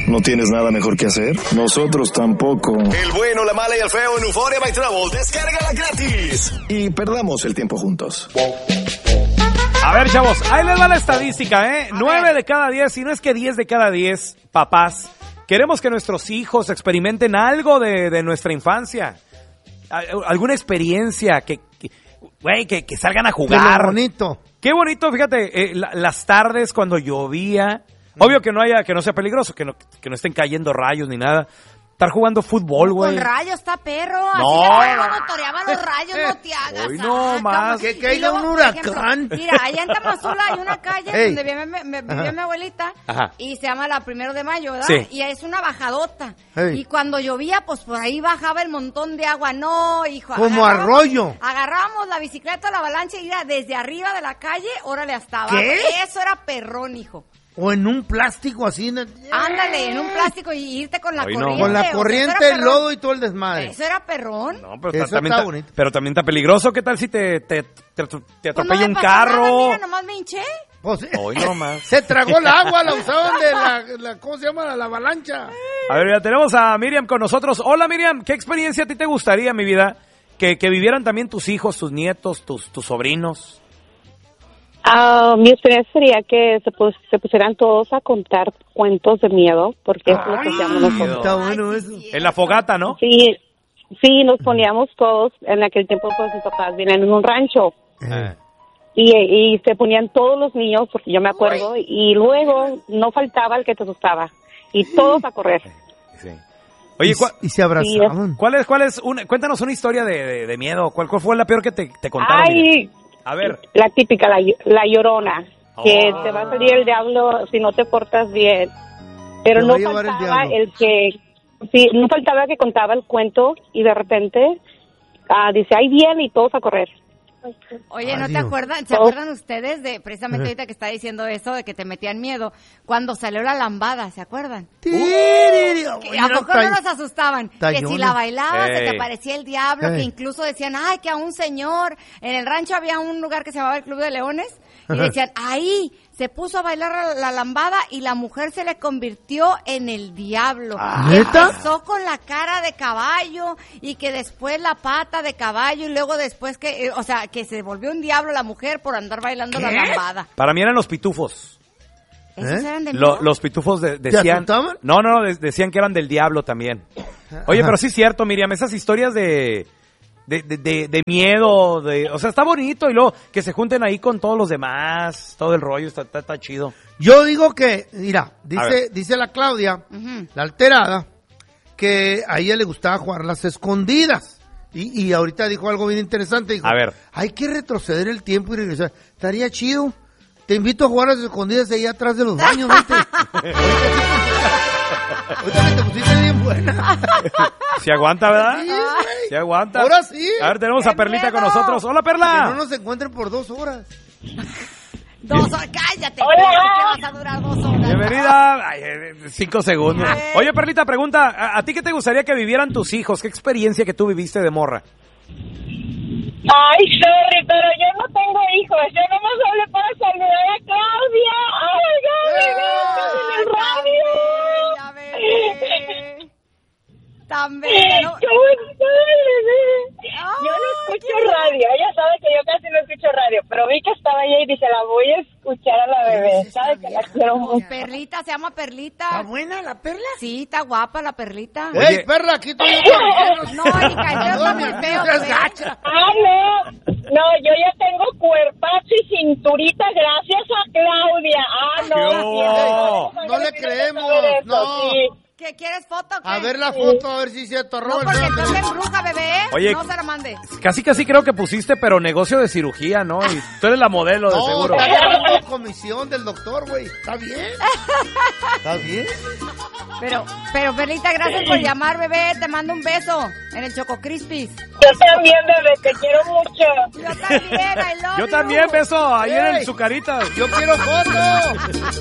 ¿No tienes nada mejor que hacer? Nosotros tampoco. El bueno, la mala y el feo en Euphoria by Travel. Descárgala gratis. Y perdamos el tiempo juntos. A ver, chavos, ahí les va la estadística, ¿eh? 9 de cada 10, si no es que 10 de cada 10 papás queremos que nuestros hijos experimenten algo de nuestra infancia. Alguna experiencia que salgan a jugar. Qué bonito. Qué bonito, fíjate, las tardes cuando llovía. Obvio que no sea peligroso, que no estén cayendo rayos ni nada. Estar jugando fútbol, güey. Con rayos está perro. No. Así que motoreaban los rayos, no te hagas. Hoy no más. Que caiga un huracán. Mira, allá en Tamazula hay una calle donde vivía mi abuelita. Ajá. Y se llama la 1 de Mayo, ¿verdad? Sí. Y es una bajadota. Hey. Y cuando llovía, pues por ahí bajaba el montón de agua. No, hijo. Como arroyo. Agarrábamos la bicicleta, la avalancha y era desde arriba de la calle, órale hasta abajo. ¿Qué? Eso era perrón, hijo. O en un plástico así. Ándale, en un plástico y irte con la Hoy no. corriente. Con la o sea, corriente, eso era el perrón. lodo y todo el desmadre. Eso era perrón. No, pero Eso también está bonito. pero también está peligroso. ¿Qué tal si te Pues atropella no me un pasó carro? nada, mira, nomás me hinché. Pues, Hoy no más. se tragó el agua, la usaban de la ¿cómo se llama? La avalancha. A ver, ya tenemos a Miriam con nosotros. Hola, Miriam, ¿qué experiencia a ti te gustaría, mi vida? Que vivieran también tus hijos, tus nietos, tus sobrinos. Mi experiencia sería que se pusieran todos a contar cuentos de miedo, porque es lo que hacíamos nosotros. Está bueno Ay, eso. sí, En la fogata, ¿no? Sí, nos poníamos todos, en aquel tiempo pues mis papás vivían en un rancho, y se ponían todos los niños, porque yo me acuerdo, y luego no faltaba el que te asustaba, y todos a correr. Sí. Oye, Y se abrazaban. cuéntanos una historia de miedo. ¿Cuál fue la peor que te contaron? Ay, A ver. la típica, la llorona, que Oh. te va a salir el diablo si no te portas bien. Pero Te no va a llevar el faltaba diablo. no faltaba que contaba el cuento y de repente dice, ahí viene y todos a correr. Oye, ¿no te Adiós. acuerdan? ¿Se acuerdan ustedes de precisamente ahorita que está diciendo eso de que te metían miedo? Cuando salió la lambada, ¿se acuerdan? Que ¿A poco no nos asustaban? Que si tallones. la bailabas se te Ey. aparecía el diablo, que Ey. incluso decían, ay, que a un señor, en el rancho había un lugar que se llamaba el Club de Leones, y decían, ahí se puso a bailar la lambada y la mujer se le convirtió en el diablo. ¿Neta? Empezó con la cara de caballo y que después la pata de caballo y luego después que se volvió un diablo la mujer por andar bailando la lambada. Para mí eran los pitufos. ¿Esos ¿Eh? eran de miedo? Los pitufos decían... asustaban? No, decían que eran del diablo también. Oye, pero sí es cierto, Miriam, esas historias de miedo, o sea, está bonito y luego que se junten ahí con todos los demás, todo el rollo, está chido. Yo digo que, mira, A ver. dice la Claudia, Ujú. la alterada, que a ella le gustaba jugar las escondidas. Y ahorita dijo algo bien interesante. Dijo, A ver. hay que retroceder el tiempo y regresar. Estaría chido. Te invito a jugar a las escondidas ahí atrás de los baños, ¿viste? Ahorita que te pusiste bien buena. ¿Se aguanta, verdad? Sí, güey. ¿Se aguanta? Ahora sí. A ver, tenemos ¡Qué a Perlita miedo! con nosotros. ¡Hola, Perla! Que no nos encuentren por 2 horas. 2 horas, cállate. Hola. Que vas a durar 2 horas. Bienvenida. Ay, 5 segundos. Oye, Perlita, pregunta, ¿a ti qué te gustaría que vivieran tus hijos? ¿Qué experiencia que tú viviste de morra? Ay, sorry, pero yo no tengo hijos. Yo nomás hablé para saludar a Claudia. ¡Ay, en el radio! Ya, bebé. Tan bella, ¿no? ¿Cómo estás, bebé? Yo no escucho radio. Ella sabe que yo casi no escucho radio, pero vi que estaba ella y dije, la voy a escuchar a la bebé. ¿Sabe que la quiero mucho? Perlita, se llama Perlita. ¿Está buena la Perla? Sí, está guapa la Perlita. ¡Ey, Perla, aquí estoy yo! No, hija, yo está muy feo. seas pues. gacha. No, yo ya tengo cuerpazo y cinturita gracias a Claudia. ¡Qué No le creemos, no. Sí. ¿Qué quieres foto o qué? A ver la foto, a ver si se atorró No, el porque dedo. entonces embruja, bebé. Oye, no se la mande. Casi creo que pusiste, pero negocio de cirugía, ¿no? Y tú eres la modelo, de No, seguro. está agarrando comisión del doctor, güey. ¿Está bien? ¿Está bien? Pero Perlita, gracias por llamar, bebé. Te mando un beso en el Choco Crispis. Yo también, bebé, te quiero mucho. Yo también, I love Yo you. también, beso, ahí en Ey. su carita. Yo quiero foto.